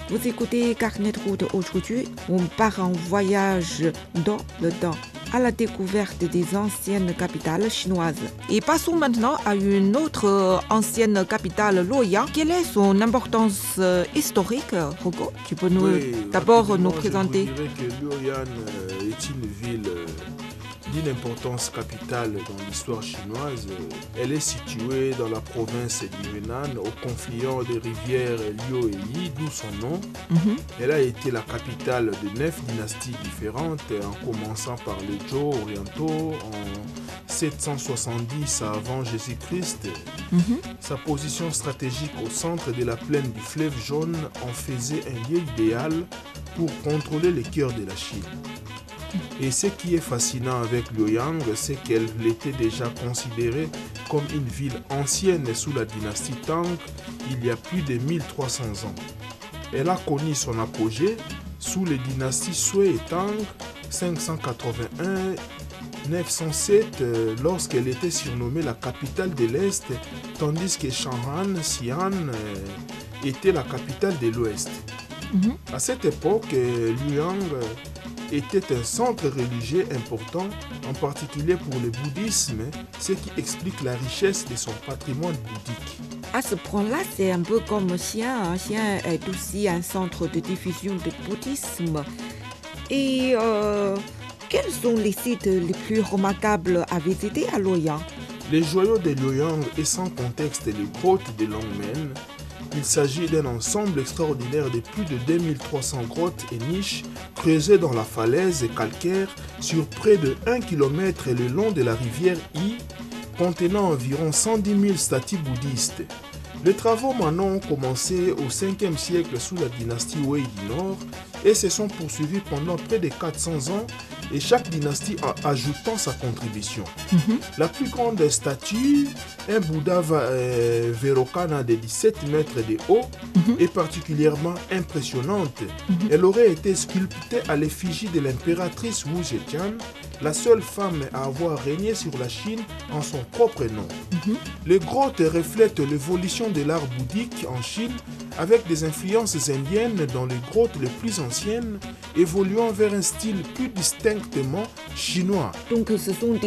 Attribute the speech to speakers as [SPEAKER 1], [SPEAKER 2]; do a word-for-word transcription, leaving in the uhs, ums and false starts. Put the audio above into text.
[SPEAKER 1] Vous écoutez Carnet de route aujourd'hui. On part en voyage dans le temps à la découverte des anciennes capitales chinoises. Et passons maintenant à une autre ancienne capitale, Luoyang. Quelle est son importance euh, historique, Rocco? Tu peux nous
[SPEAKER 2] Oui,
[SPEAKER 1] d'abord nous
[SPEAKER 2] rapidement,
[SPEAKER 1] présenter?
[SPEAKER 2] Je vous dirais que Luoyang euh, est une ville euh, d'une importance capitale dans l'histoire chinoise. Elle est située dans la province du Yunnan, au confluent des rivières Liu et Yi, d'où son nom.
[SPEAKER 1] Mhm.
[SPEAKER 2] Elle a été la capitale de neuf dynasties différentes, en commençant par les Zhou orientaux en sept cent soixante-dix avant Jésus-Christ.
[SPEAKER 1] Mhm.
[SPEAKER 2] Sa position stratégique au centre de la plaine du fleuve Jaune en faisait un lieu idéal pour contrôler les cœurs de la Chine. Et ce qui est fascinant avec Luoyang, c'est qu'elle était déjà considérée comme une ville ancienne sous la dynastie Tang il y a plus de mille trois cents ans. Elle a connu son apogée sous les dynasties Sui et Tang cinq cent quatre-vingt-un à neuf cent sept euh, lorsqu'elle était surnommée la capitale de l'Est, tandis que Chang'an, Xi'an euh, était la capitale de l'Ouest.
[SPEAKER 1] Mhm.
[SPEAKER 2] À cette époque, euh, Luoyang euh, était un centre religieux important, en particulier pour le bouddhisme, ce qui explique la richesse de son patrimoine bouddhique.
[SPEAKER 1] À ce point-là, c'est un peu comme Xi'an. Xi'an est aussi un centre de diffusion du bouddhisme. Et euh, quels sont les sites les plus remarquables à visiter à Luoyang?
[SPEAKER 2] Les joyaux de Luoyang et sans contexte les grottes de Longmen. Il s'agit d'un ensemble extraordinaire de plus de deux mille trois cents grottes et niches creusées dans la falaise calcaire sur près de un kilomètre le long de la rivière Yi, contenant environ cent dix mille statues bouddhistes. Les travaux maintenant ont commencé au cinquième siècle sous la dynastie Wei du Nord et se sont poursuivis pendant près de quatre cents ans, et chaque dynastie en ajoutant sa contribution.
[SPEAKER 1] Mhm.
[SPEAKER 2] La plus grande statue, un Bouddha euh, Vairocana de dix-sept mètres de haut,
[SPEAKER 1] Mhm.
[SPEAKER 2] est particulièrement impressionnante.
[SPEAKER 1] Mhm.
[SPEAKER 2] Elle aurait été sculptée à l'effigie de l'impératrice Wu Zetian, la seule femme à avoir régné sur la Chine en son propre nom.
[SPEAKER 1] Mhm.
[SPEAKER 2] Les grottes reflètent l'évolution de l'art bouddhique en Chine avec des influences indiennes dans les grottes les plus anciennes, évoluant vers un style plus distinctement chinois.
[SPEAKER 1] Donc, ce sont des